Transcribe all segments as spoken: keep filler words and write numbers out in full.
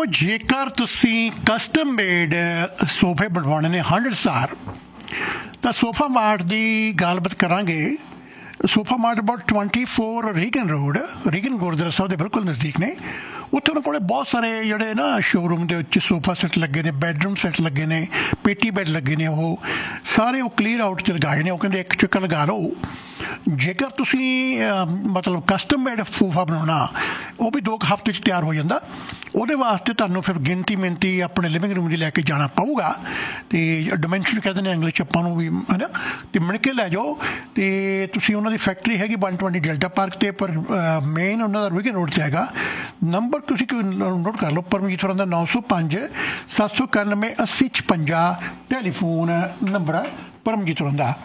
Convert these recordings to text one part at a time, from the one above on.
ਜੇਕਰ ਤੁਸੀਂ custom made ਸੋਫੇ ਬਣਵਾਉਣੇ ਨੇ ਹੰਡਰਡ ਸਟਾਰ ਤਾਂ ਸੋਫਾ ਮਾਰਟ ਦੀ ਗੱਲਬਾਤ ਕਰਾਂਗੇ। Sofa mart about twenty four Reagan road, Reagan Gurdwara ਸਾਹਿਬ ਦੇ ਬਿਲਕੁਲ ਨਜ਼ਦੀਕ ਨੇ। ਉੱਥੇ ਉਹਨਾਂ ਕੋਲ ਬਹੁਤ ਸਾਰੇ ਜਿਹੜੇ ਨਾ ਸ਼ੋਰੂਮ ਦੇ ਵਿੱਚ ਸੋਫਾ ਸੈੱਟ ਲੱਗੇ ਨੇ, ਬੈਡਰੂਮ ਸੈੱਟ ਲੱਗੇ ਨੇ, ਪੇਟੀ ਬੈੱਡ ਲੱਗੇ ਨੇ, ਉਹ ਸਾਰੇ ਉਹ ਕਲੀਅਰ ਆਊਟ 'ਚ ਲਗਾਏ ਨੇ। ਉਹ ਕਹਿੰਦੇ ਇੱਕ ਚੱਕਰ ਲਗਾ ਲਓ। ਜੇਕਰ ਤੁਸੀਂ ਮਤਲਬ ਕਸਟਮ ਮੇਡ ਸੋਫਾ ਬਣਾਉਣਾ, ਉਹ ਵੀ ਦੋ ਕੁ ਹਫ਼ਤੇ 'ਚ ਤਿਆਰ ਹੋ ਜਾਂਦਾ। ਉਹਦੇ ਵਾਸਤੇ ਤੁਹਾਨੂੰ ਫਿਰ ਗਿਣਤੀ ਮਿਣਤੀ ਆਪਣੇ ਲਿਵਿੰਗ ਰੂਮ ਦੀ ਲੈ ਕੇ ਜਾਣਾ ਪਊਗਾ ਅਤੇ ਡਾਇਮੈਂਸ਼ਨ ਕਹਿੰਦੇ ਨੇ ਇੰਗਲਿਸ਼ ਆਪਾਂ ਨੂੰ ਵੀ, ਹੈ ਨਾ। ਅਤੇ ਮਿਣ ਕੇ ਲੈ ਜਾਓ। ਅਤੇ ਤੁਸੀਂ ਉਹਨਾਂ ਦੀ ਫੈਕਟਰੀ ਹੈਗੀ ਵਨ ਟਵੈਂਟੀ ਡੈਲਟਾ ਪਾਰਕ 'ਤੇ, ਪਰ ਮੇਨ ਉਹਨਾਂ ਦਾ ਰੀਗਨ ਰੋਡ 'ਤੇ ਹੈਗਾ। ਨੰਬਰ ਤੁਸੀਂ ਨੋਟ ਕਰ ਲਓ, ਪਰਮਜੀਤ ਹੋਰਾਂ ਦਾ ਨੌ ਸੌ ਪੰਜ ਸੱਤ ਸੌ ਇਕਾਨਵੇਂ ਅੱਸੀ ਛਪੰਜਾ ਟੈਲੀਫੋਨ ਨੰਬਰ ਹੈ ਪਰਮਜੀਤ ਹੋਰਾਂ ਦਾ।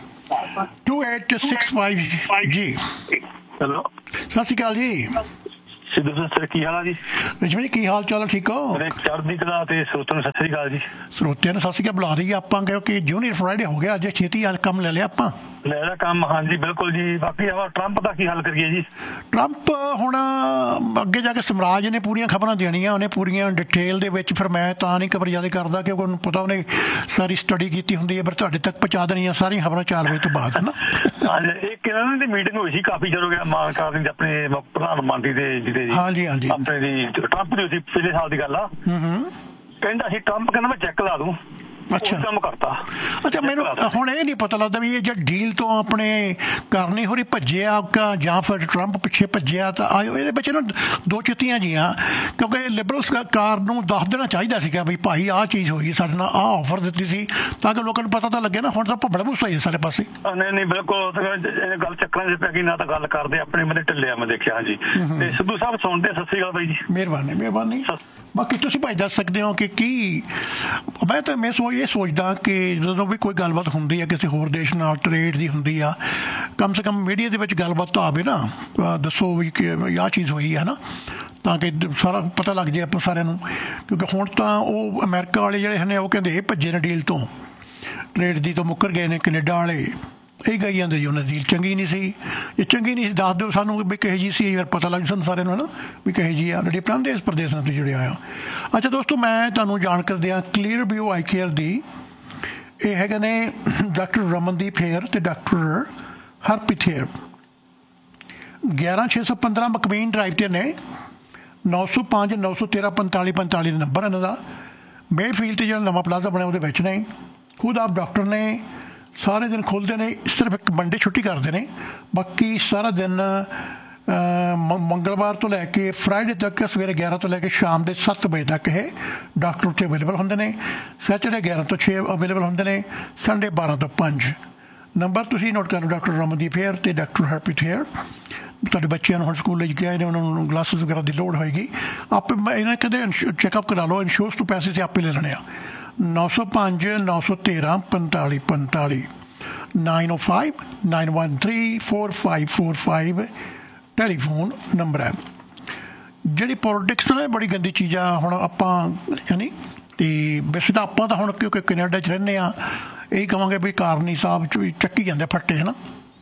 To eight six five G. Hello, ਸਤਿ ਸ਼੍ਰੀ ਅਕਾਲ ਜੀ। ਸਿੱਧੂ ਸਰ ਕੀ ਹਾਲ ਆ ਜੀ? ਰਜਮੀ ਜੀ ਕੀ ਹਾਲ ਚਾਲ? ਠੀਕ ਹੋ? ਚੜ੍ਹਦੀ ਕਲਾ ਤੇ ਸਰੋਤਿਆਂ ਨੂੰ ਸਤਿ ਸ਼੍ਰੀ ਅਕਾਲ ਜੀ। ਸਰੋਤਿਆਂ ਨੂੰ ਸਤਿ ਸ਼੍ਰੀ ਅਕਾਲ ਬੁਲਾ ਦਈਏ ਆਪਾਂ, ਕਿਉਂਕਿ ਜੂਨੀਅਰ ਫਰਾਈਡੇ ਹੋ ਗਿਆ ਅੱਜ, ਛੇਤੀ ਹੱਲ ਕੰਮ ਲੈ ਲਿਆ ਆਪਾਂ। ਲੈ ਲਿਆ ਕੰਮ, ਹਾਂਜੀ ਬਿਲਕੁਲ ਜੀ। ਬਾਕੀ ਆਹ ਟਰੰਪ ਦਾ ਕੀ ਹੱਲ ਕਰੀਏ ਜੀ? ਟਰੰਪ ਹੁਣ ਅੱਗੇ ਜਾ ਕੇ ਸਮਰਾਜ ਨੇ ਪੂਰੀਆਂ ਖਬਰਾਂ ਦੇਣੀਆਂ, ਉਹਨੇ ਪੂਰੀਆਂ ਡਿਟੇਲ ਦੇ ਵਿੱਚ। ਫਿਰ ਮੈਂ ਤਾਂ ਨਹੀਂ ਖਬਰ ਜ਼ਿਆਦਾ ਕਰਦਾ ਕਿਉਂਕਿ ਉਹਨੂੰ ਪਤਾ ਉਹਨੇ ਸਾਰੀ ਸਟੱਡੀ ਕੀਤੀ ਹੁੰਦੀ ਹੈ, ਪਰ ਤੁਹਾਡੇ ਤੱਕ ਪਹੁੰਚਾ ਦੇਣੀਆਂ ਸਾਰੀਆਂ ਖਬਰਾਂ ਚਾਰ ਵਜੇ ਤੋਂ ਬਾਅਦ, ਹੈ ਨਾ। ਹਾਂਜੀ, ਇੱਕ ਇਹਨਾਂ ਦੀ ਮੀਟਿੰਗ ਹੋਈ ਸੀ ਕਾਫੀ ਚਿਰ ਹੋ ਗਿਆ ਮਾਨ ਕਾਰਨ ਦੀ, ਆਪਣੇ ਪ੍ਰਧਾਨ ਮੰਤਰੀ ਦੇ ਜਿਹਦੇ ਹਾਂਜੀ ਹਾਂਜੀ ਆਪਣੇ ਦੀ ਟਰੰਪ ਦੀ ਸੀ, ਪਿਛਲੇ ਸਾਲ ਦੀ ਗੱਲ ਆ। ਕਹਿੰਦਾ ਸੀ ਟਰੰਪ ਕਹਿੰਦਾ ਮੈਂ ਚੈੱਕ ਲਾ ਦੂੰ। ਅੱਛਾ ਕੰਮ ਕਰਤਾ। ਅੱਛਾ, ਮੈਨੂੰ ਹੁਣ ਇਹ ਨਹੀਂ ਪਤਾ ਲੱਗਦਾ ਵੀ ਇਹ ਜੇ ਡੀਲ ਤੋਂ ਆਪਣੇ ਕਰਨੀ ਹੋ ਰਹੀ ਭੱਜਿਆ ਜਾਂ ਫਿਰ ਟਰੰਪ ਪਿੱਛੇ ਭੱਜਿਆ। ਤਾਂ ਆਇਓ ਇਹਦੇ ਵਿੱਚ ਨਾ ਦੋ ਚਿੱਤੀਆਂ ਜੀਆਂ, ਕਿਉਂਕਿ ਲਿਬਰਲ ਸਰਕਾਰ ਨੂੰ ਦੱਸ ਦੇਣਾ ਚਾਹੀਦਾ ਸੀਗਾ ਵੀ ਭਾਈ ਆਹ ਚੀਜ਼ ਹੋਈ ਸਾਡੇ ਨਾਲ, ਆਹ ਆਫਰ ਦਿੱਤੀ ਸੀ, ਤਾਂ ਕਿ ਲੋਕਾਂ ਨੂੰ ਪਤਾ ਤਾਂ ਲੱਗੇ ਨਾ। ਹੁਣ ਤਾਂ ਭੱਬੜ ਭੂਸਾ ਹੀ ਸਾਰੇ ਪਾਸੇ। ਨਹੀਂ ਨਹੀਂ ਬਿਲਕੁਲ, ਗੱਲ ਚੱਕਰਾਂ 'ਚ ਪੈ ਗਈ ਨਾ, ਤਾਂ ਗੱਲ ਕਰਦੇ ਆਪਣੇ ਬੰਦੇ ਢਿੱਲੇ ਆ, ਮੈਂ ਦੇਖਿਆ। ਹਾਂਜੀ, ਤੇ ਸਿੱਧੂ ਸਾਹਿਬ ਸੁਣਦੇ। ਸਤਿ ਸ਼੍ਰੀ ਅਕਾਲ ਬਾਈ ਜੀ। ਮਿਹਰਬਾਨੀ ਮਿਹਰਬਾਨੀ। ਬਾਕੀ ਤੁਸੀਂ ਭਾਈ ਦੱਸ ਸਕਦੇ ਹੋ ਕਿ ਕੀ, ਮੈਂ ਤਾਂ ਮੈਂ ਸੋਚ ਇਹ ਸੋਚਦਾ ਕਿ ਜਦੋਂ ਵੀ ਕੋਈ ਗੱਲਬਾਤ ਹੁੰਦੀ ਆ ਕਿਸੇ ਹੋਰ ਦੇਸ਼ ਨਾਲ, ਟਰੇਡ ਦੀ ਹੁੰਦੀ ਆ, ਕਮ ਸੇ ਕਮ ਮੀਡੀਆ ਦੇ ਵਿੱਚ ਗੱਲਬਾਤ ਤਾਂ ਆਵੇ ਨਾ, ਦੱਸੋ ਵੀ ਕਿ ਆਹ ਚੀਜ਼ ਹੋਈ ਹੈ ਨਾ, ਤਾਂ ਕਿ ਸਾਰਾ ਪਤਾ ਲੱਗ ਜਾਏ ਆਪਾਂ ਸਾਰਿਆਂ ਨੂੰ। ਕਿਉਂਕਿ ਹੁਣ ਤਾਂ ਉਹ ਅਮਰੀਕਾ ਵਾਲੇ ਜਿਹੜੇ ਨੇ ਉਹ ਕਹਿੰਦੇ ਇਹ ਭੱਜੇ ਨੇ ਡੀਲ ਤੋਂ, ਟਰੇਡ ਦੀ ਤੋਂ ਮੁੱਕਰ ਗਏ ਨੇ। ਕੈਨੇਡਾ ਵਾਲੇ ਇਹ ਕਹੀ ਜਾਂਦੇ ਜੀ ਉਹਨਾਂ ਦੀ ਡੀਲ ਚੰਗੀ ਨਹੀਂ ਸੀ। ਇਹ ਚੰਗੀ ਨਹੀਂ ਸੀ, ਦੱਸ ਦਿਓ ਸਾਨੂੰ ਵੀ ਕਿਹੋ ਜਿਹੀ ਸੀ, ਯਾਰ ਪਤਾ ਲੱਗ ਸਾਨੂੰ ਸਾਰਿਆਂ ਨੂੰ, ਹੈ ਨਾ, ਵੀ ਕਿਹੋ ਜਿਹੀ ਆ ਜਿਹੜੀ ਪ੍ਰਦੇਸ਼ ਪ੍ਰਦੇਸ਼ ਨਾਲ ਜੁੜਿਆ ਹੋਇਆ। ਅੱਛਾ ਦੋਸਤੋ, ਮੈਂ ਤੁਹਾਨੂੰ ਜਾਣਕਾਰੀ ਦਿਆਂ ਕਲੀਅਰ ਵਿਊ ਆਈ ਕੇਅਰ ਦੀ। ਇਹ ਹੈਗੇ ਨੇ ਡਾਕਟਰ ਰਮਨਦੀਪ ਹੇਅਰ ਅਤੇ ਡਾਕਟਰ ਹਰਪ੍ਰੀਤ ਹੇਅਰ। ਗਿਆਰਾਂ ਛੇ ਸੌ ਪੰਦਰਾਂ ਮਕਮੀਨ ਡਰਾਈਵ 'ਤੇ ਨੇ। ਨੌ ਸੌ ਪੰਜ ਨੌ ਸੌ ਤੇਰਾਂ ਪੰਤਾਲੀ ਪੰਤਾਲੀ ਦਾ ਨੰਬਰ ਇਹਨਾਂ ਦਾ। ਮੇਫੀਲਡ 'ਤੇ ਜਿਹੜਾ ਨਵਾਂ ਪਲਾਜ਼ਾ ਬਣਿਆ ਉਹਦੇ ਵਿੱਚ ਨੇ। ਖੁਦ ਆਪ ਡਾਕਟਰ ਨੇ, ਸਾਰੇ ਦਿਨ ਖੁੱਲ੍ਹਦੇ ਨੇ, ਸਿਰਫ ਇੱਕ ਮੰਡੇ ਛੁੱਟੀ ਕਰਦੇ ਨੇ। ਬਾਕੀ ਸਾਰਾ ਦਿਨ ਮੰਗਲਵਾਰ ਤੋਂ ਲੈ ਕੇ ਫਰਾਈਡੇ ਤੱਕ ਸਵੇਰੇ ਗਿਆਰਾਂ ਤੋਂ ਲੈ ਕੇ ਸ਼ਾਮ ਦੇ ਸੱਤ ਵਜੇ ਤੱਕ ਇਹ ਡਾਕਟਰ ਉੱਥੇ ਅਵੇਲੇਬਲ ਹੁੰਦੇ ਨੇ। ਸੈਟਰਡੇ ਗਿਆਰਾਂ ਤੋਂ ਛੇ ਅਵੇਲੇਬਲ ਹੁੰਦੇ ਨੇ, ਸੰਡੇ ਬਾਰਾਂ ਤੋਂ ਪੰਜ। ਨੰਬਰ ਤੁਸੀਂ ਨੋਟ ਕਰ ਲਓ, ਡਾਕਟਰ ਰਮਨਦੀਪ ਹੇਅਰ ਅਤੇ ਡਾਕਟਰ ਹਰਪ੍ਰੀਤ ਹੇਅਰ। ਤੁਹਾਡੇ ਬੱਚਿਆਂ ਨੂੰ ਹੁਣ ਸਕੂਲ ਲਈ ਗਏ ਨੇ, ਉਹਨਾਂ ਨੂੰ ਗਲਾਸਿਸ ਵਗੈਰਾ ਦੀ ਲੋੜ ਹੋਏਗੀ। ਆਪੇ ਇਹਨਾਂ ਕਦੇ ਚੈੱਕਅਪ ਕਰਾ ਲਓ, ਇੰਸ਼ੋਰੈਂਸ ਤੋਂ ਪੈਸੇ ਤੇ ਆਪੇ ਲੈ ਲੈਣੇ ਆ। ਨੌ ਸੌ ਪੰਜ ਨੌ ਸੌ ਤੇਰਾਂ ਪੰਤਾਲੀ ਪੰਤਾਲੀ, ਨਾਈਨ ਓ five nine one three four five four five telephone number ਹੈ। ਜਿਹੜੀ ਪੋਲੀਟਿਕਸ ਨਾ ਬੜੀ ਗੰਦੀ ਚੀਜ਼ ਆ ਹੁਣ ਆਪਾਂ, ਯਾਨੀ ਅਤੇ ਵੈਸੇ ਤਾਂ ਆਪਾਂ ਤਾਂ ਹੁਣ ਕਿਉਂਕਿ ਕੈਨੇਡਾ 'ਚ ਰਹਿੰਦੇ ਹਾਂ, ਇਹੀ ਕਹਾਂਗੇ ਵੀ ਕਾਰਨੀ ਸਾਹਿਬ 'ਚ ਵੀ ਚੱਕੀ ਜਾਂਦੇ ਫੱਟੇ, ਹੈ ਨਾ।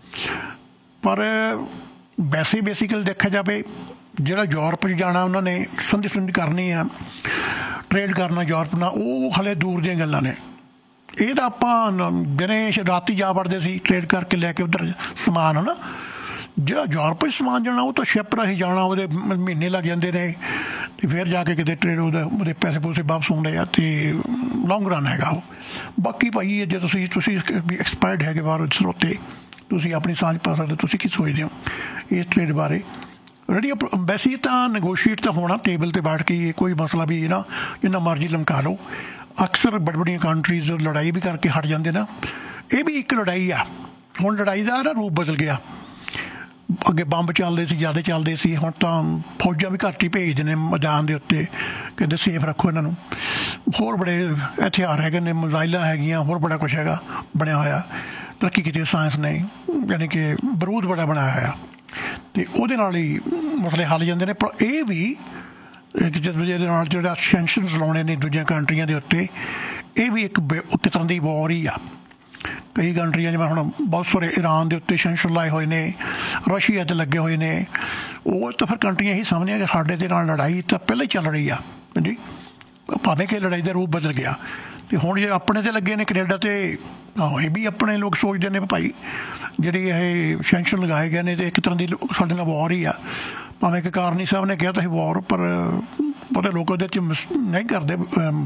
ਪਰ ਵੈਸੇ ਬੇਸਿਕਲੀ ਦੇਖਿਆ ਜਾਵੇ, ਜਿਹੜਾ ਯੂਰਪ 'ਚ ਜਾਣਾ ਉਹਨਾਂ ਨੇ ਸੰਧੀ ਸੁੰਧੀ ਕਰਨੀ ਆ, ਟਰੇਡ ਕਰਨਾ ਯੂਰਪ ਨਾਲ, ਉਹ ਹਾਲੇ ਦੂਰ ਦੀਆਂ ਗੱਲਾਂ ਨੇ। ਇਹ ਤਾਂ ਆਪਾਂ ਦਿਨੇ ਰਾਤੀ ਜਾ ਵੜਦੇ ਸੀ ਟਰੇਡ ਕਰਕੇ ਲੈ ਕੇ ਉੱਧਰ ਸਮਾਨ, ਹੈ ਨਾ। ਜਿਹੜਾ ਯੂਰਪ 'ਚ ਸਮਾਨ ਜਾਣਾ ਉਹ ਤਾਂ ਸ਼ਿਪ ਰਾਹੀਂ ਜਾਣਾ, ਉਹਦੇ ਮਹੀਨੇ ਲੱਗ ਜਾਂਦੇ ਨੇ, ਅਤੇ ਫਿਰ ਜਾ ਕੇ ਕਿਤੇ ਟਰੇਡ ਉਹਦਾ ਉਹਦੇ ਪੈਸੇ ਪੂਸੇ ਵਾਪਸ ਆਉਂਦੇ ਆ, ਅਤੇ ਲੌਂਗ ਰਨ ਹੈਗਾ ਉਹ। ਬਾਕੀ ਭਾਈ ਜੇ ਤੁਸੀਂ ਤੁਸੀਂ ਵੀ ਐਕਸਪਰਟ ਹੈਗੇ ਬਾਹਰ ਸਰੋਤੇ, ਤੁਸੀਂ ਆਪਣੀ ਸਾਂਝ ਪਾ ਸਕਦੇ। ਤੁਸੀਂ ਕੀ ਸੋਚਦੇ ਹੋ ਇਸ ਟਰੇਡ ਬਾਰੇ? ਰੈਡੀ ਵੈਸੇ ਤਾਂ ਨੈਗੋਸ਼ੀਏਟ ਤਾਂ ਹੋਣਾ ਟੇਬਲ 'ਤੇ ਬੈਠ ਕੇ, ਕੋਈ ਮਸਲਾ ਵੀ ਨਾ ਜਿੰਨਾ ਮਰਜ਼ੀ ਲਮਕਾ ਲਓ। ਅਕਸਰ ਬੜੀ ਬੜੀਆਂ ਕੰਟਰੀਜ਼ ਲੜਾਈ ਵੀ ਕਰਕੇ ਹਟ ਜਾਂਦੇ ਨਾ। ਇਹ ਵੀ ਇੱਕ ਲੜਾਈ ਆ। ਹੁਣ ਲੜਾਈ ਦਾ ਨਾ ਰੂਪ ਬਦਲ ਗਿਆ। ਅੱਗੇ ਬੰਬ ਚੱਲਦੇ ਸੀ, ਜ਼ਿਆਦਾ ਚੱਲਦੇ ਸੀ, ਹੁਣ ਤਾਂ ਫੌਜਾਂ ਵੀ ਘੱਟ ਹੀ ਭੇਜਦੇ ਨੇ ਮੈਦਾਨ ਦੇ ਉੱਤੇ, ਕਹਿੰਦੇ ਸੇਫ ਰੱਖੋ ਇਹਨਾਂ ਨੂੰ। ਹੋਰ ਬੜੇ ਹਥਿਆਰ ਹੈਗੇ ਨੇ, ਮਿਜ਼ਾਈਲਾਂ ਹੈਗੀਆਂ, ਹੋਰ ਬੜਾ ਕੁਛ ਹੈਗਾ ਬਣਿਆ ਹੋਇਆ। ਤਰੱਕੀ ਕੀਤੀ ਸਾਇੰਸ ਨੇ, ਯਾਨੀ ਕਿ ਬਰੂਦ ਬੜਾ ਬਣਾਇਆ ਹੋਇਆ, ਅਤੇ ਉਹਦੇ ਨਾਲ ਹੀ ਮਸਲੇ ਹੱਲ ਜਾਂਦੇ ਨੇ। ਪਰ ਇਹ ਵੀ ਜਦੋਂ ਇਹਦੇ ਨਾਲ ਜਿਹੜਾ ਸੈਂਕਸ਼ਨਸ ਲਾਉਣੇ ਨੇ ਦੂਜੀਆਂ ਕੰਟਰੀਆਂ ਦੇ ਉੱਤੇ, ਇਹ ਵੀ ਇੱਕ ਇੱਕ ਤਰ੍ਹਾਂ ਦੀ ਵਾਰ ਹੀ ਆ। ਕਈ ਕੰਟਰੀਆਂ ਜਿਵੇਂ ਹੁਣ ਬਹੁਤ ਸਾਰੇ ਈਰਾਨ ਦੇ ਉੱਤੇ ਸੈਂਕਸ਼ਨ ਲਾਏ ਹੋਏ ਨੇ, ਰਸ਼ੀਆ 'ਤੇ ਲੱਗੇ ਹੋਏ ਨੇ। ਉਹ ਤਾਂ ਫਿਰ ਕੰਟਰੀਆਂ ਇਹੀ ਸਮਝਦੀਆਂ ਕਿ ਸਾਡੇ ਦੇ ਨਾਲ ਲੜਾਈ ਤਾਂ ਪਹਿਲਾਂ ਹੀ ਚੱਲ ਰਹੀ ਆ, ਜੀ ਭਾਵੇਂ ਕਿ ਲੜਾਈ ਦਾ ਰੂਪ ਬਦਲ ਗਿਆ। ਅਤੇ ਹੁਣ ਜੇ ਆਪਣੇ 'ਤੇ ਲੱਗੇ ਨੇ ਕੈਨੇਡਾ 'ਤੇ ਇਹ ਵੀ ਆਪਣੇ ਲੋਕ ਸੋਚਦੇ ਨੇ ਭਾਈ ਜਿਹੜੇ ਇਹ ਸੈਂਕਸ਼ਨ ਲਗਾਏ ਗਏ ਨੇ ਅਤੇ ਇੱਕ ਤਰ੍ਹਾਂ ਦੀ ਸਾਡੇ ਨਾਲ ਵਾਰ ਹੀ ਆ। ਭਾਵੇਂ ਕਿ ਕਾਰਨੀ ਸਾਹਿਬ ਨੇ ਕਿਹਾ ਤਾਂ ਸੀ ਵਾਰ, ਪਰ ਬਹੁਤੇ ਲੋਕ ਉਹਦੇ 'ਚ ਨਹੀਂ ਕਰਦੇ,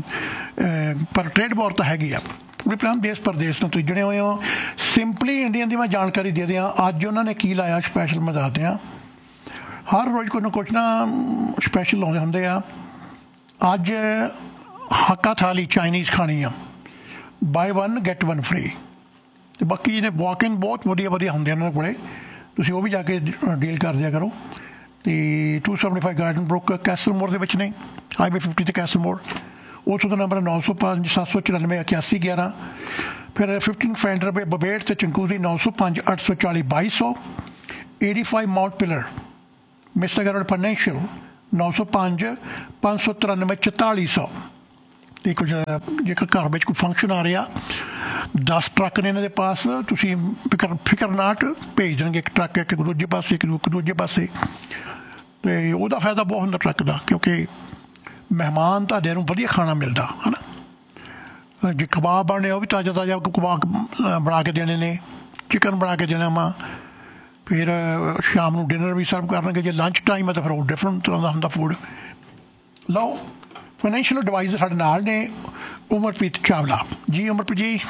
ਪਰ ਟ੍ਰੇਡ ਵਾਰ ਤਾਂ ਹੈਗੀ ਆ। ਵਿਪਰਾਮ ਦੇਸ਼ ਪ੍ਰਦੇਸ਼ ਨੂੰ ਤੁਸੀਂ ਜੁੜੇ ਹੋਏ ਹੋ। ਸਿੰਪਲੀ ਇੰਡੀਅਨ ਦੀ ਮੈਂ ਜਾਣਕਾਰੀ ਦੇ ਦਿਆਂ, ਅੱਜ ਉਹਨਾਂ ਨੇ ਕੀ ਲਾਇਆ ਸਪੈਸ਼ਲ ਮੈਂ ਦੱਸ ਦਿਆਂ। ਹਰ ਰੋਜ਼ ਕੋਈ ਨਾ ਕੁਛ ਨਾ ਸਪੈਸ਼ਲ ਲਾਉਂਦੇ ਹੁੰਦੇ ਆ। ਅੱਜ ਹੱਕਾ ਥਾਲੀ ਚਾਈਨੀਜ਼ ਖਾਣੀ ਆ, bye one get one free. ਅਤੇ ਬਾਕੀ ਇਹਨੇ ਵਾਕ ਇਨ ਬਹੁਤ ਵਧੀਆ ਵਧੀਆ ਹੁੰਦੇ ਉਹਨਾਂ ਕੋਲ, ਤੁਸੀਂ ਉਹ ਵੀ ਜਾ ਕੇ ਡੀਲ ਕਰ ਦਿਆ ਕਰੋ। ਅਤੇ to seventy five garden ਬਰੁੱਕ Castell ਮੋੜ ਦੇ ਵਿੱਚ ਨੇ, ਹਾਈਵੇ ਫਿਫਟੀ 'ਤੇ ਕੈਸਲ ਮੋੜ। ਉੱਥੋਂ ਦਾ ਨੰਬਰ ਨੌ ਸੌ ਪੰਜ ਸੱਤ ਸੌ ਚੁਰਾਨਵੇਂ ਇਕਿਆਸੀ ਗਿਆਰਾਂ। ਫਿਰ ਫਿਫਟੀਨ ਫੈਂਡਰ ਪੇ ਬਬੇਟ ਅਤੇ ਚੰਕੂਜ਼ੀ ਨੌ ਸੌ ਪੰਜ ਅੱਠ ਸੌ ਚਾਲੀ ਬਾਈ ਸੌ। Eighty five Mount pillar mister road financial ਨੌ ਸੌ ਪੰਜ ਪੰਜ ਸੌ ਤਰਾਨਵੇਂ ਚੁਤਾਲੀ ਸੌ। ਅਤੇ ਕੁਝ ਜੇਕਰ ਘਰ ਵਿੱਚ ਕੋਈ ਫੰਕਸ਼ਨ ਆ ਰਿਹਾ, ਦਸ ਟਰੱਕ ਨੇ ਇਹਨਾਂ ਦੇ ਪਾਸ, ਤੁਸੀਂ ਫਿਕਰ ਫਿਕਰ ਨਾਟ ਭੇਜ ਦੇਣਗੇ। ਇੱਕ ਟਰੱਕ ਇੱਕ ਦੂਜੇ ਪਾਸੇ, ਇੱਕ ਇੱਕ ਦੂਜੇ ਪਾਸੇ। ਅਤੇ ਉਹਦਾ ਫਾਇਦਾ ਬਹੁਤ ਹੁੰਦਾ ਟਰੱਕ ਦਾ, ਕਿਉਂਕਿ ਮਹਿਮਾਨ ਤੁਹਾਡੇ ਨੂੰ ਵਧੀਆ ਖਾਣਾ ਮਿਲਦਾ ਹੈ ਨਾ। ਜੇ ਕਬਾਬ ਬਣਨੇ ਉਹ ਵੀ ਤਾਜ਼ਾ ਤਾਜ਼ਾ ਕਬਾਬ ਬਣਾ ਕੇ ਦੇਣੇ ਨੇ, ਚਿਕਨ ਬਣਾ ਕੇ ਦੇਣਾ ਵਾ। ਫਿਰ ਸ਼ਾਮ ਨੂੰ ਡਿਨਰ ਵੀ ਸਰਵ ਕਰਨਗੇ। ਜੇ ਲੰਚ ਟਾਈਮ ਹੈ ਤਾਂ ਫਿਰ ਉਹ ਡਿਫਰੈਂਟ ਤਰ੍ਹਾਂ ਦਾ ਹੁੰਦਾ ਫੂਡ। ਲਓ, ਫਾਈਨੈਂਸ਼ੀਅਲ ਐਡਵਾਈਜ਼ਰ ਸਾਡੇ ਨਾਲ ਨੇ ਉਮਰਪ੍ਰੀਤ ਚਾਵਲਾ ਜੀ। ਉਮਰਪ੍ਰੀਤ ਜੀ।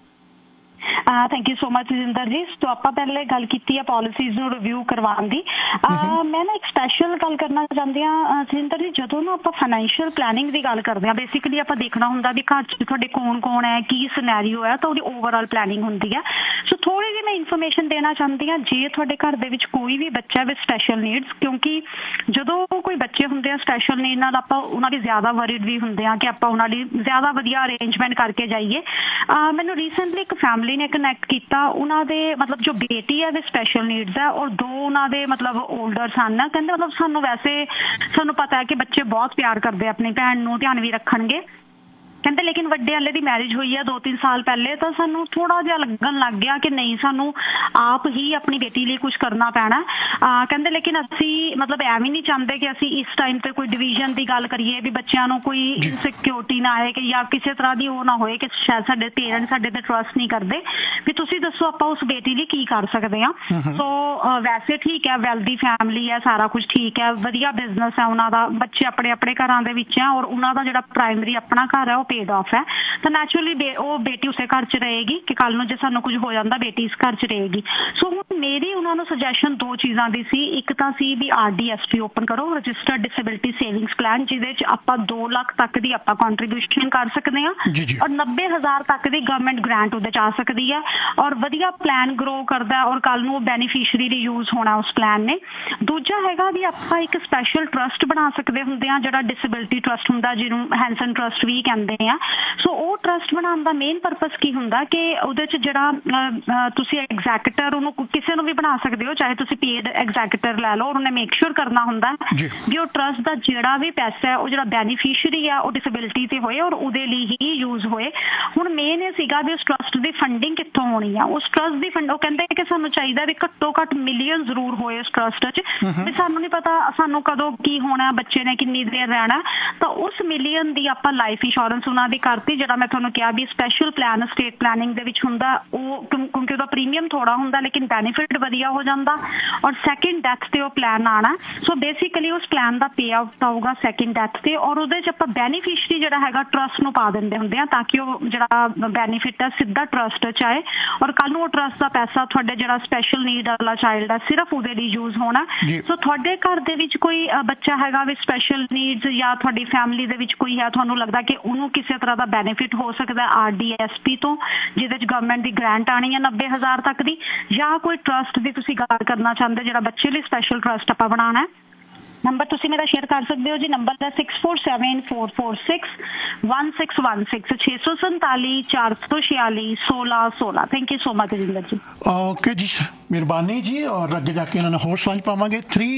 Thank you so much Rajinder ji. ਸੋ ਆਪਾਂ ਪਹਿਲੇ ਗੱਲ ਕੀਤੀ ਆ ਪੋਲਿਸੀਜ਼ ਨੂੰ ਰਿਵਿਊ ਕਰਵਾਉਣ ਦੀ। ਮੈਂ ਨਾ ਇੱਕ ਸਪੈਸ਼ਲ ਗੱਲ ਕਰਨਾ ਚਾਹੁੰਦੀ ਹਾਂ ਰਜਿੰਦਰ ਜੀ। ਜਦੋਂ ਨਾ ਆਪਾਂ ਫਾਈਨੈਂਸ਼ੀਅਲ ਪਲੈਨਿੰਗ ਦੀ ਗੱਲ ਕਰਦੇ ਹਾਂ, ਬੇਸਿਕਲੀ ਆਪਾਂ ਦੇਖਣਾ ਹੁੰਦਾ ਵੀ ਘਰ 'ਚ ਤੁਹਾਡੇ ਕੌਣ ਕੌਣ ਹੈ, ਕੀ ਸਿਨੈਰੀਓ ਹੈ, ਤਾਂ ਉਹਦੀ ਓਵਰਆਲ ਪਲੈਨਿੰਗ ਹੁੰਦੀ ਹੈ। ਸੋ ਥੋੜ੍ਹੀ ਜਿਹੀ ਮੈਂ ਇਨਫੋਰਮੇਸ਼ਨ ਦੇਣਾ ਚਾਹੁੰਦੀ ਹਾਂ, ਜੇ ਤੁਹਾਡੇ ਘਰ ਦੇ ਵਿੱਚ ਕੋਈ ਵੀ ਬੱਚਾ ਵਿਦ ਸਪੈਸ਼ਲ ਨੀਡਸ, ਕਿਉਂਕਿ ਜਦੋਂ ਕੋਈ ਬੱਚੇ ਹੁੰਦੇ ਆ ਸਪੈਸ਼ਲ ਨੀਡ ਨਾਲ, ਆਪਾਂ ਉਹਨਾਂ ਦੀ ਜ਼ਿਆਦਾ ਵਰਿਡ ਵੀ ਹੁੰਦੇ ਆ ਕਿ ਆਪਾਂ ਉਹਨਾਂ ਲਈ ਜ਼ਿਆਦਾ ਵਧੀਆ ਅਰੇਂਜਮੈਂਟ ਕਰਕੇ ਜਾਈਏ। ਮੈਨੂੰ ਰੀਸੈਂਟਲੀ ਇੱਕ ਫੈਮਿਲੀ ਨੇ ਕਨੈਕਟ ਕੀਤਾ, ਉਹਨਾਂ ਦੇ ਮਤਲਬ ਜੋ ਬੇਟੀ ਹੈ ਵਿਦ ਸਪੈਸ਼ਲ ਨੀਡਸ ਹੈ, ਔਰ ਦੋ ਉਹਨਾਂ ਦੇ ਮਤਲਬ ਓਲਡਰ ਸਨ। ਕਹਿੰਦੇ ਮਤਲਬ ਸਾਨੂੰ ਵੈਸੇ ਸਾਨੂੰ ਪਤਾ ਹੈ ਕਿ ਬੱਚੇ ਬਹੁਤ ਪਿਆਰ ਕਰਦੇ ਆਪਣੀ ਭੈਣ ਨੂੰ, ਧਿਆਨ ਵੀ ਰੱਖਣਗੇ। ਕਹਿੰਦੇ ਲੇਕਿਨ ਵੱਡੇ ਵਾਲੇ ਦੀ ਮੈਰਿਜ ਹੋਈ ਹੈ ਦੋ ਤਿੰਨ ਸਾਲ ਪਹਿਲੇ, ਤਾਂ ਸਾਨੂੰ ਥੋੜ੍ਹਾ ਜਿਹਾ ਲੱਗਣ ਲੱਗ ਗਿਆ ਕਿ ਨਹੀਂ, ਸਾਨੂੰ ਆਪ ਹੀ ਆਪਣੀ ਬੇਟੀ ਲਈ ਕੁਛ ਕਰਨਾ ਪੈਣਾ। ਕਹਿੰਦੇ ਲੇਕਿਨ ਅਸੀਂ ਮਤਲਬ ਐਵੇਂ ਨਹੀਂ ਚਾਹੁੰਦੇ ਕਿ ਅਸੀਂ ਇਸ ਟਾਈਮ 'ਤੇ ਕੋਈ ਡਿਵੀਜ਼ਨ ਦੀ ਗੱਲ ਕਰੀਏ, ਵੀ ਬੱਚਿਆਂ ਨੂੰ ਕੋਈ ਇਨਸਿਕਿਉਰਿਟੀ ਨਾ ਆਏ ਕਿ ਜਾਂ ਕਿਸੇ ਤਰ੍ਹਾਂ ਦੀ ਉਹ ਨਾ ਹੋਏ ਕਿ ਸ਼ਾਇਦ ਸਾਡੇ ਪੇਰੈਂਟਸ ਸਾਡੇ 'ਤੇ ਟਰਸਟ ਨਹੀਂ ਕਰਦੇ, ਵੀ ਤੁਸੀਂ ਦੱਸੋ ਆਪਾਂ ਉਸ ਬੇਟੀ ਲਈ ਕੀ ਕਰ ਸਕਦੇ ਹਾਂ। ਸੋ ਵੈਸੇ ਠੀਕ ਹੈ, ਵੈਲਦੀ ਫੈਮਿਲੀ ਹੈ, ਸਾਰਾ ਕੁਛ ਠੀਕ ਹੈ, ਵਧੀਆ ਬਿਜ਼ਨਸ ਹੈ ਉਹਨਾਂ ਦਾ, ਬੱਚੇ ਆਪਣੇ ਆਪਣੇ ਘਰਾਂ ਦੇ ਵਿੱਚ ਹੈ, ਔਰ ਉਹਨਾਂ ਦਾ ਜਿਹੜਾ ਪ੍ਰਾਇਮਰੀ ਆਪਣਾ ਘਰ ਹੈ ਉਹ ਪੇਡ ਆਫ ਹੈ। ਤਾਂ ਨੈਚੁਰਲੀ ਉਹ ਬੇਟੀ ਉਸੇ ਘਰ 'ਚ ਰਹੇਗੀ ਕਿ ਕੱਲ੍ਹ ਨੂੰ ਜੇ ਸਾਨੂੰ ਕੁਝ ਹੋ ਜਾਂਦਾ ਬੇਟੀ ਇਸ ਘਰ 'ਚ ਰਹੇਗੀ। ਸੋ ਹੁਣ ਮੇਰੀ ਉਹਨਾਂ ਨੂੰ ਸੁਜੈਸ਼ਨ ਦੋ ਚੀਜ਼ਾਂ ਦੀ ਸੀ। ਇੱਕ ਤਾਂ ਸੀ ਵੀ R D S P open ਕਰੋ, ਰਜਿਸਟਰਡ ਡਿਸੇਬਿਲਿਟੀ ਸੇਵਿੰਗਸ ਪਲਾਨ, ਜਿਹਦੇ 'ਚ ਆਪਾਂ ਦੋ ਲੱਖ ਤੱਕ ਦੀ ਆਪਾਂ ਕੰਟਰੀਬਿਊਸ਼ਨ ਕਰ ਸਕਦੇ ਹਾਂ, ਔਰ ਨੱਬੇ ਹਜ਼ਾਰ ਤੱਕ ਦੀ ਗਵਰਨਮੈਂਟ ਗ੍ਰਾਂਟ ਉਹਦੇ 'ਚ ਆ ਸਕਦੀ ਹੈ, ਔਰ ਵਧੀਆ ਪਲਾਨ ਗਰੋ ਕਰਦਾ, ਔਰ ਕੱਲ੍ਹ ਨੂੰ ਉਹ ਬੈਨੀਫਿਸ਼ਰੀ ਲਈ ਯੂਜ਼ ਹੋਣਾ ਉਸ ਪਲਾਨ ਨੇ। ਦੂਜਾ ਹੈਗਾ ਵੀ ਆਪਾਂ ਇੱਕ ਸਪੈਸ਼ਲ ਟਰਸਟ ਬਣਾ ਸਕਦੇ ਹੁੰਦੇ ਹਾਂ, ਜਿਹੜਾ ਡਿਸੇਬਿਲਿਟੀ ਟਰਸਟ ਹੁੰਦਾ, ਜਿਹਨੂੰ ਹੈਂਸਨ ਟਰਸਟ ਵੀ ਕਹਿੰਦੇ ਆ। ਸੋ ਉਹ ਟਰਸਟ ਬਣਾਉਣ ਦਾ ਮੇਨ ਪਰਪਸ ਕੀ ਹੁੰਦਾ ਕਿ ਉਹਦੇ 'ਚ ਜਿਹੜਾ ਤੁਸੀਂ ਐਗਜ਼ੈਕਟਰ ਉਹਨੂੰ ਕਿਸੇ ਨੂੰ ਵੀ ਬਣਾ ਸਕਦੇ ਹੋ, ਚਾਹੇ ਤੁਸੀਂ ਪੇਡ ਐਗਜ਼ੈਕਟਰ ਲੈ ਲਓ, ਉਹਨੇ ਮੇਕ ਸ਼ੋਰ ਕਰਨਾ ਹੁੰਦਾ ਵੀ ਉਹ ਟਰਸਟ ਦਾ ਜਿਹੜਾ ਵੀ ਪੈਸਾ ਹੈ ਉਹ ਜਿਹੜਾ ਬੈਨੀਫਿਸ਼ਰੀ ਆ ਉਹ ਡਿਸੇਬਿਲਿਟੀ ਤੇ ਹੋਏ ਔਰ ਉਹਦੇ ਲਈ ਹੀ ਯੂਜ਼ ਹੋਏ। ਹੁਣ ਮੇਨ ਇਹ ਸੀਗਾ ਵੀ ਉਸ ਟਰਸਟ ਦੀ ਫੰਡਿੰਗ ਕਿੱਥੋਂ ਹੋਣੀ ਆ। ਉਸ ਟਰਸਟ ਦੀ ਫੰਡ ਉਹ ਕਹਿੰਦੇ ਕਿ ਸਾਨੂੰ ਚਾਹੀਦਾ ਵੀ ਘੱਟੋ ਘੱਟ ਮਿਲੀਅਨ ਜ਼ਰੂਰ ਹੋਏ ਉਸ ਟਰਸਟ 'ਚ, ਵੀ ਸਾਨੂੰ ਨਹੀਂ ਪਤਾ ਸਾਨੂੰ ਕਦੋਂ ਕੀ ਹੋਣਾ, ਬੱਚੇ ਨੇ ਕਿੰਨੀ ਦੇਰ ਰਹਿਣਾ, ਤਾਂ ਉਸ ਮਿਲੀਅਨ ਦੀ ਆਪਾਂ ਲਾਈਫ ਇੰਸ਼ੋਰੈਂਸ ਉਹਨਾਂ ਦੀ ਕਰਤੀ। ਜਿਹੜਾ ਮੈਂ ਤੁਹਾਨੂੰ ਕਿਹਾ ਵੀ ਸਪੈਸ਼ਲ ਪਲਾਨ ਸਟੇਟ ਪਲੈਨਿੰਗ ਦੇ ਵਿੱਚ ਹੁੰਦਾ, ਉਹ ਕਿਉਂਕਿ ਉਹਦਾ ਪ੍ਰੀਮੀਅਮ ਥੋੜਾ ਹੁੰਦਾ ਲੇਕਿਨ ਬੈਨੀਫਿਟ ਵਧੀਆ ਹੋ ਜਾਂਦਾ, ਔਰ ਸੈਕਿੰਡ ਡੈਥ ਤੇ ਉਹ ਪਲਾਨ ਆਉਣਾ। ਸੋ ਬੇਸਿਕਲੀ ਉਸ ਪਲਾਨ ਦਾ ਪੇ ਆਊਟ ਆਊਗਾ ਸੈਕਿੰਡ ਡੈਥ ਤੇ, ਔਰ ਉਹਦੇ 'ਚ ਆਪਾਂ ਬੈਨੀਫਿਸ਼ਰੀ ਜਿਹੜਾ ਹੈਗਾ ਟਰਸਟ ਨੂੰ ਪਾ ਦਿੰਦੇ ਹੁੰਦੇ ਆ, ਤਾਂ ਕਿ ਉਹ ਜਿਹੜਾ ਬੈਨੀਫਿਟ ਹੈ ਸਿੱਧਾ ਟਰਸਟ 'ਚ ਆਏ, ਔਰ ਕੱਲ੍ਹ ਨੂੰ ਉਹ ਟਰਸਟ ਦਾ ਪੈਸਾ ਤੁਹਾਡੇ ਜਿਹੜਾ ਸਪੈਸ਼ਲ ਨੀਡ ਵਾਲਾ ਚਾਈਲਡ ਹੈ ਸਿਰਫ ਉਹਦੇ ਲਈ ਯੂਜ਼ ਹੋਣਾ। ਸੋ ਤੁਹਾਡੇ ਘਰ ਦੇ ਵਿੱਚ ਕੋਈ ਬੱਚਾ ਹੈਗਾ ਵੀ ਸਪੈਸ਼ਲ ਨੀਡਸ, ਜਾਂ ਤੁਹਾਡੀ ਫੈਮਿਲੀ ਦੇ ਵਿੱਚ ਕੋਈ ਹੈ, ਤੁਹਾਨੂੰ ਲੱਗਦਾ ਕਿ ਉਹਨੂੰ ਕਿਸੇ ਤਰ੍ਹਾਂ ਦਾ ਬੈਨੀਫਿਟ ਹੋ ਸਕਦਾ ਆਰ ਡੀ ਐਸ ਪੀ ਤੋਂ, ਜਿਹਦੇ 'ਚ ਗਵਰਨਮੈਂਟ ਦੀ ਗ੍ਰਾਂਟ ਆਉਣੀ ਹੈ ਨੱਬੇ ਹਜ਼ਾਰ ਤੱਕ ਦੀ, ਜਾਂ ਕੋਈ ਟਰਸਟ ਦੀ ਤੁਸੀਂ ਗੱਲ ਕਰਨਾ ਚਾਹੁੰਦੇ ਜਿਹੜਾ ਬੱਚੇ ਲਈ ਸਪੈਸ਼ਲ ਟਰਸਟ ਆਪਾਂ ਬਣਾਉਣਾ, ਨੰਬਰ ਤੁਸੀਂ ਮੇਰਾ ਸ਼ੇਅਰ ਕਰ ਸਕਦੇ ਹੋ ਜੀ। ਨੰਬਰ ਹੈ six four seven four four six one six one six ਛੇ ਸੌ ਸੰਤਾਲੀ ਚਾਰ ਸੌ ਛਿਆਲੀ ਸੋਲਾਂ ਸੋਲਾਂ। Thank you so much Rajinder ji. Okay ਜੀ, ਮਿਹਰਬਾਨੀ ਜੀ। ਔਰ ਅੱਗੇ ਜਾ ਕੇ ਇਹਨਾਂ ਨੂੰ ਹੋਰ ਸਮਝ ਪਾਵਾਂਗੇ। ਥ੍ਰੀ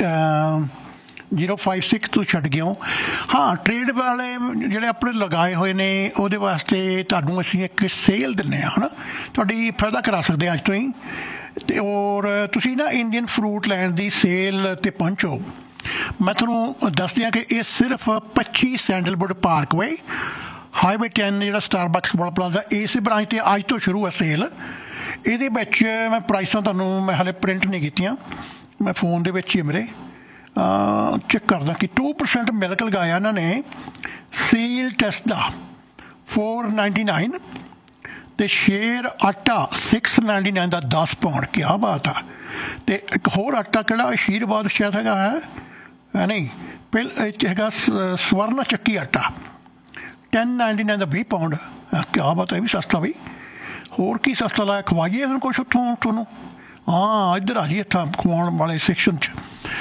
ਜ਼ੀਰੋ ਫਾਈਵ ਸਿਕਸ ਤੋਂ ਛੱਡ ਗਿਓ। ਹਾਂ, ਟ੍ਰੇਡ ਵਾਲੇ ਜਿਹੜੇ ਆਪਣੇ ਲਗਾਏ ਹੋਏ ਨੇ ਉਹਦੇ ਵਾਸਤੇ ਤੁਹਾਨੂੰ ਅਸੀਂ ਇੱਕ ਸੇਲ ਦਿੰਦੇ ਹਾਂ, ਹੈ ਨਾ, ਤੁਹਾਡੀ ਫਾਇਦਾ ਕਰਾ ਸਕਦੇ ਅੱਜ ਤੋਂ ਹੀ। ਅਤੇ ਔਰ ਤੁਸੀਂ ਨਾ ਇੰਡੀਅਨ ਫਰੂਟ ਲੈਣ ਦੀ ਸੇਲ 'ਤੇ ਪਹੁੰਚੋ। मैं थोनों दस दियाँ कि ये सिर्फ पच्ची सैंडलवुड पार्कवे हाईवे टेन जो स्टारबक्स मॉल प्लाजा इस ब्रांच से अज तो शुरू है सेल। ਇਹਦੇ ਵਿੱਚ ਮੈਂ ਪ੍ਰਾਈਸਾਂ ਤੁਹਾਨੂੰ ਮੈਂ ਹਾਲੇ ਪ੍ਰਿੰਟ ਨਹੀਂ ਕੀਤੀਆਂ, ਮੈਂ ਫੋਨ ਦੇ ਵਿੱਚ ਹੀ ਮੇਰੇ ਚੈੱਕ ਕਰਦਾ ਕਿ ਟੂ ਪਰਸੈਂਟ ਮਿਲਕ ਲਗਾਇਆ ਇਹਨਾਂ ਨੇ ਸੀਲ ਟੈਸਟ ਦਾ फोर नाइन्टी नाइन ਅਤੇ ਸ਼ੇਰ ਆਟਾ सिक्स नाइन्टी नाइन ਦਾ दस ਪਾਉਂਡ। ਕਿਆ ਬਾਤ ਆ। ਅਤੇ ਇੱਕ ਹੋਰ ਆਟਾ ਕਿਹੜਾ ਆਸ਼ੀਰਵਾਦ ਸ਼ਾਇਦ ਹੈਗਾ ਹੈ ਨਹੀਂ ਪਹਿਲ ਹੈਗਾ ਸਵਰਨ ਚੱਕੀ ਆਟਾ टेन नाइन्टी नाइन ਦਾ ਵੀਹ ਪਾਉਂਡ। ਕਿਆ ਬਾਤ ਹੈ, ਇਹ ਵੀ ਸਸਤਾ ਬਈ। ਹੋਰ ਕੀ ਸਸਤਾ ਲਾਇਆ, ਖਵਾਈਏ ਇਹਨਾਂ ਕੁਛ ਉੱਥੋਂ ਤੁਹਾਨੂੰ। ਹਾਂ ਇੱਧਰ ਆ ਜੀ ਇੱਥਾਂ ਖਵਾਉਣ ਵਾਲੇ ਸੈਕਸ਼ਨ 'ਚ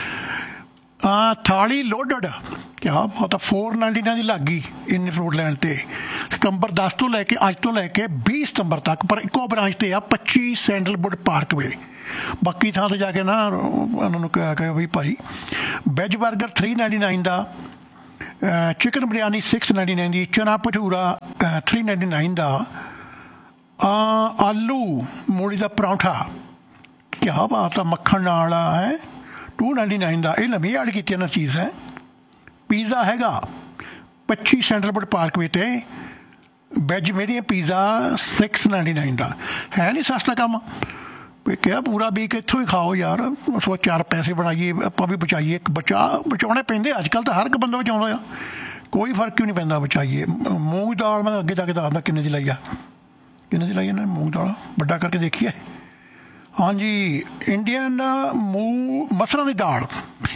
ਥਾਲੀ ਲੋਡਡ। ਕਿਆ ਬਾਤ ਆ, फोर नाइन्टी नाइन ਦੀ ਲੱਗ ਗਈ ਇੰਨੀ ਫਰੂਟ ਲੈਣ 'ਤੇ। ਸਤੰਬਰ ਦਸ ਤੋਂ ਲੈ ਕੇ ਅੱਜ ਤੋਂ ਲੈ ਕੇ ਵੀਹ ਸਤੰਬਰ ਤੱਕ, ਪਰ ਇੱਕੋ ਬ੍ਰਾਂਚ 'ਤੇ ਆ ਪੱਚੀ ਸੈਂਡਲਵੁੱਡ ਪਾਰਕਵੇ। ਬਾਕੀ ਥਾਂ 'ਤੇ ਜਾ ਕੇ ਨਾ ਉਹਨਾਂ ਨੂੰ ਕਿਹਾ ਕਿ ਵੀ ਭਾਈ veg burger three ninety nine ਦਾ, chicken biryani six ninety nine ਦੀ, ਚਨਾ ਭਟੂਰਾ ਥ੍ਰੀ ਨਾਈਨਟੀ ਨਾਈਨ ਦਾ, ਆਲੂ ਮੂਲੀ ਦਾ ਪਰੌਂਠਾ ਕਿਆ ਬਾਤ ਆ ਮੱਖਣ ਵਾਲਾ ਹੈ टू नाइन्टी नाइन ਦਾ। ਇਹ ਨਵੀਂ ਐਡ ਕੀਤੀ ਇਹਨਾਂ ਚੀਜ਼ ਹੈ। ਪੀਜ਼ਾ ਹੈਗਾ ਪੱਚੀ ਸੈਂਟਰਵੁੱਡ ਪਾਰਕਵੇ 'ਤੇ ਵੈਜ ਮੇਰੀਆਂ ਪੀਜ਼ਾ सिक्स नाइन्टी नाइन ਦਾ। ਹੈ ਨਹੀਂ ਸਸਤਾ ਕੰਮ। ਕਿਹਾ ਪੂਰਾ ਵੀਕ ਇੱਥੋਂ ਹੀ ਖਾਓ ਯਾਰ, ਸੋ ਚਾਰ ਪੈਸੇ ਬਣਾਈਏ ਆਪਾਂ ਵੀ ਬਚਾਈਏ। ਇੱਕ ਬਚਾ ਬਚਾਉਣੇ ਪੈਂਦੇ ਅੱਜ ਕੱਲ੍ਹ ਤਾਂ ਹਰ ਇੱਕ ਬੰਦਾ ਬਚਾਉਂਦਾ ਆ, ਕੋਈ ਫਰਕ ਕਿਉਂ ਨਹੀਂ ਪੈਂਦਾ। ਬਚਾਈਏ ਮੂੰਗ ਦਾਲ ਮੈਂ ਅੱਗੇ ਜਾ ਕੇ ਦੱਸਦਾ ਕਿੰਨੇ ਦੀ ਲਈ ਆ, ਕਿੰਨੇ ਦੀ ਲਈ ਇਹਨਾਂ ਨੇ ਮੂੰਗ ਦਾਲ ਵੱਡਾ ਕਰਕੇ ਦੇਖੀਏ। ਹਾਂਜੀ ਇੰਡੀਅਨ ਮੂੰਗ ਮਸਰਾਂ ਦੀ ਦਾਲ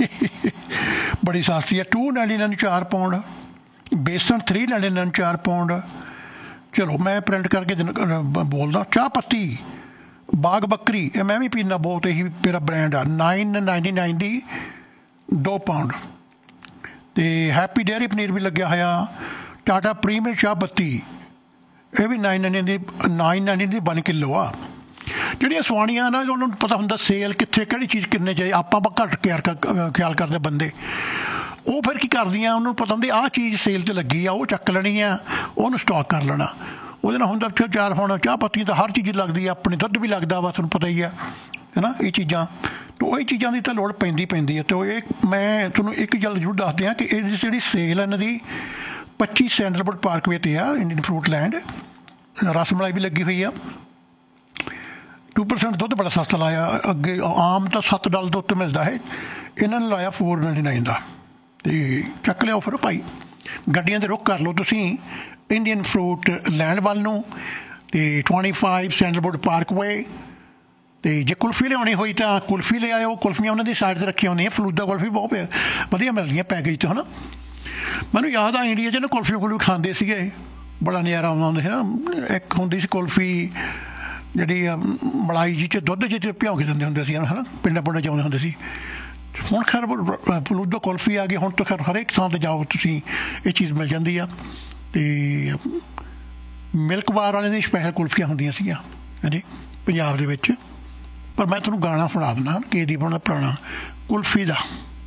ਬੜੀ ਸਸਤੀ ਹੈ टू नाइन्टी नाइन ਚਾਰ ਪਾਉਂਡ। बेसन थ्री नाइन्टी नाइन चार पाउंड। चलो मैं प्रिंट करके बोलदा। चाह पत्ती बाग बकरी मैं भी पीना बहुत, यही मेरा ब्रांड आ। नाइन नाइन्टी नाइन की दो पाउंड। तो हैप्पी डेयरी पनीर भी लग्या होया। टाटा प्रीमियम चाह पत्ती ये भी नाइन नाइनटी की नाइन नाइनटी की वन किलो आ। ਜਿਹੜੀਆਂ ਸਵਾਣੀਆਂ ਨਾ ਉਹਨਾਂ ਨੂੰ ਪਤਾ ਹੁੰਦਾ ਸੇਲ ਕਿੱਥੇ ਕਿਹੜੀ ਚੀਜ਼ ਕਿੰਨੇ ਚਾਹੀਦੀ। ਆਪਾਂ ਆਪਾਂ ਘੱਟ ਕੇਅਰ ਖਿਆਲ ਕਰਦੇ ਬੰਦੇ, ਉਹ ਫਿਰ ਕੀ ਕਰਦੀਆਂ ਉਹਨਾਂ ਨੂੰ ਪਤਾ ਹੁੰਦੀ ਆਹ ਚੀਜ਼ ਸੇਲ 'ਤੇ ਲੱਗੀ ਆ, ਉਹ ਚੱਕ ਲੈਣੀ ਆ, ਉਹਨੂੰ ਸਟਾਕ ਕਰ ਲੈਣਾ। ਉਹਦੇ ਨਾਲ ਹੁੰਦਾ ਚਾਰ ਹੁਣ ਚਾਹ ਪੱਤੀ ਤਾਂ ਹਰ ਚੀਜ਼ ਲੱਗਦੀ ਆ, ਆਪਣੇ ਦੁੱਧ ਵੀ ਲੱਗਦਾ ਵਾ, ਤੁਹਾਨੂੰ ਪਤਾ ਹੀ ਆ ਹੈ ਨਾ ਇਹ ਚੀਜ਼ਾਂ। ਤਾਂ ਉਹ ਚੀਜ਼ਾਂ ਦੀ ਤਾਂ ਲੋੜ ਪੈਂਦੀ ਪੈਂਦੀ ਹੈ। ਅਤੇ ਇਹ ਮੈਂ ਤੁਹਾਨੂੰ ਇੱਕ ਗੱਲ ਜ਼ਰੂਰ ਦੱਸ ਦਿਆਂ ਕਿ ਇਹਦੀ ਜਿਹੜੀ ਸੇਲ ਇਹਨਾਂ ਦੀ ਪੱਚੀ ਸੈਂਡਲਵੁੱਡ ਪਾਰਕਵੇ 'ਤੇ ਆ Indian fruit land. Ras malai ਵੀ ਲੱਗੀ ਹੋਈ ਆ। टू परसेंट दुੱਧ ਬੜਾ ਸਸਤਾ ਲਾਇਆ। ਅੱਗੇ ਆਮ ਤਾਂ ਸੱਤ ਡਾਲਰ ਦੇ ਉੱਤੇ ਮਿਲਦਾ ਹੈ, ਇਹਨਾਂ ਨੇ ਲਾਇਆ फोर नाइन्टी नाइन ਦਾ। ਅਤੇ ਚੱਕ ਲਿਆਓ ਫਿਰ ਭਾਈ, ਗੱਡੀਆਂ 'ਤੇ ਰੁੱਖ ਕਰ ਲਓ ਤੁਸੀਂ ਇੰਡੀਅਨ ਫਰੂਟ ਲੈਂਡ ਵੱਲ ਨੂੰ। ਅਤੇ ਟਵੈਂਟੀ ਫਾਈਵ ਸੈਂਡਲਵੁੱਡ ਪਾਰਕਵੇ। ਅਤੇ ਜੇ ਕੁਲਫੀ ਲਿਆਉਣੀ ਹੋਈ ਤਾਂ ਕੁਲਫੀ ਲੈ ਆਇਓ। ਕੁਲਫੀਆਂ ਉਹਨਾਂ ਦੀ ਸਾਈਡ 'ਤੇ ਰੱਖੀਆਂ ਹੁੰਦੀਆਂ। ਫਲੂਦਾ ਕੁਲਫੀ ਬਹੁਤ ਵਧੀਆ ਮਿਲਦੀਆਂ ਪੈਕੇਜ 'ਚ ਹੈ ਨਾ। ਮੈਨੂੰ ਯਾਦ ਆ ਇੰਡੀਆ 'ਚ ਨਾ ਕੁਲਫੀ ਕੁਲਫੀ ਖਾਂਦੇ ਸੀਗੇ, ਬੜਾ ਨਜ਼ਾਰਾ ਆਉਂਦਾ ਹੁੰਦਾ ਸੀ ਨਾ। ਇੱਕ ਹੁੰਦੀ ਸੀ ਕੁਲਫੀ ਜਿਹੜੀ ਮਲਾਈ ਜੀ 'ਚ ਦੁੱਧ 'ਚ ਭਿਉਂ ਕੇ ਦਿੰਦੇ ਹੁੰਦੇ ਸੀ ਹੈ ਨਾ, ਪਿੰਡਾਂ ਪੁੰਡਾਂ 'ਚ ਆਉਂਦੇ ਹੁੰਦੇ ਸੀ। ਹੁਣ ਖੈਰ ਫਲੂਦਾ ਕੁਲਫੀ ਆ ਗਈ, ਹੁਣ ਤਾਂ ਖੈਰ ਹਰੇਕ ਥਾਂ 'ਤੇ ਜਾਓ ਤੁਸੀਂ ਇਹ ਚੀਜ਼ ਮਿਲ ਜਾਂਦੀ ਆ। ਅਤੇ ਮਿਲਕ ਬਾਰ ਵਾਲਿਆਂ ਦੀ ਸਪੈਸ਼ਲ ਕੁਲਫੀਆਂ ਹੁੰਦੀਆਂ ਸੀਗੀਆਂ ਹਾਂਜੀ ਪੰਜਾਬ ਦੇ ਵਿੱਚ। ਪਰ ਮੈਂ ਤੁਹਾਨੂੰ ਗਾਣਾ ਸੁਣਾ ਦਿੰਦਾ ਕਿ ਦੀ ਬਣਾ ਪੁਰਾਣਾ ਕੁਲਫੀ ਦਾ।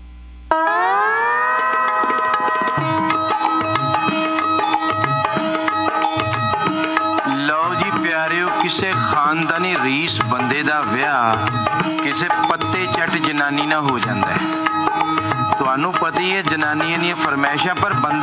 ਕਿਸੇ ਖਾਨਦਾਨੀ ਰੀਸ ਬੰਦੇ ਦਾ ਵਿਆਹ ਕਿਸੇ ਪੱਤੇ ਚੱਟ ਜਨਾਨੀ ਨਾਲ ਹੋ ਜਾਂਦਾ ਹੈ। ਤੁਹਾਨੂੰ ਪਤਾ ਹੀ ਹੈ ਜਨਾਨੀਆਂ ਦੀਆਂ ਫਰਮਾਇਸ਼ਾਂ, ਪਰ ਬੰਦਾ